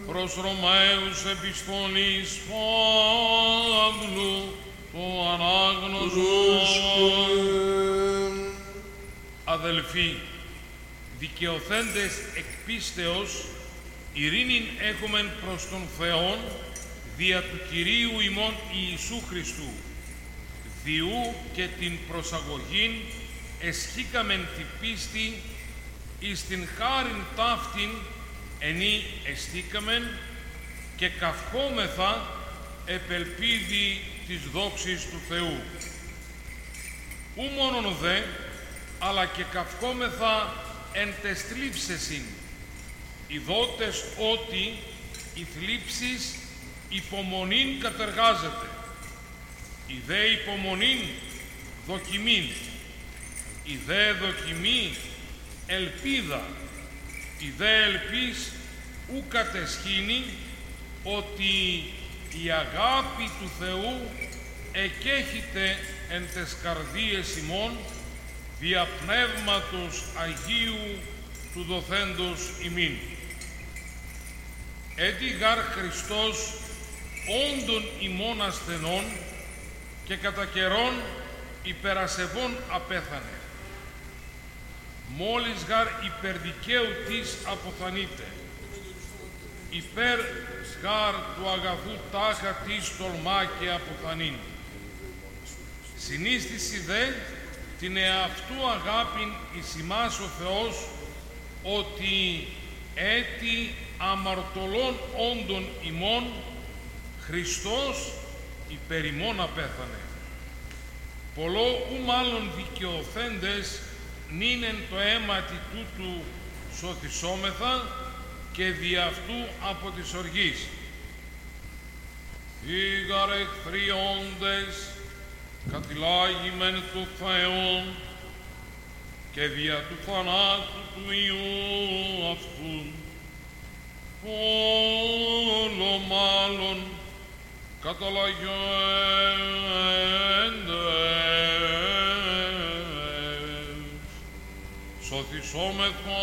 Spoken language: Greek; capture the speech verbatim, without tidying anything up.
Προς Ρωμαίους επιστολής Παύλου, το ανάγνωστον. Αδελφοί, δικαιωθέντες εκ πίστεως, ειρήνην έχομεν προς τον Θεόν, δια του Κυρίου ημών Ιησού Χριστού, διού και την προσαγωγήν εσχήκαμεν τη πίστη εις την χάριν ταύτην ενή εστίκαμεν και καυχόμεθα επελπίδη της δόξης του Θεού. Ου μόνον δε, αλλά και καυχόμεθα εν τες θλίψεσιν, ειδότες ότι η θλίψης υπομονήν κατεργάζεται, η δε υπομονήν δοκιμήν, η δε δοκιμή ελπίδα, η δε ελπίς ου κατεσχήνει ότι η αγάπη του Θεού εκέχυται εν τες καρδίες ημών δια Πνεύματος Αγίου του δοθέντος ημίν. Έτι γάρ Χριστός όντων ημών ασθενών και κατά καιρόν υπερασεβών απέθανε. Μόλις γάρ υπερδικαίου της αποθανείται, υπέρ γάρ του αγαθού τάχα της τολμά και αποθανήν. Συνίστηση δε την εαυτού αγάπην εις ημάς ο Θεός, ότι έτι αμαρτωλών όντων ημών Χριστός υπέρ ημών απέθανε. Πολλό ου μάλλον δικαιωθέντες νύνεν το αίματι τούτου σωθησόμεθα και δι' αυτού από της οργής. Ήγαρ εχθριόντες κατηλάγημεν του Θεόν και δια του θανάτου του Υιού αυτού, όλο μάλλον καταλαγέντες σωθησόμεθα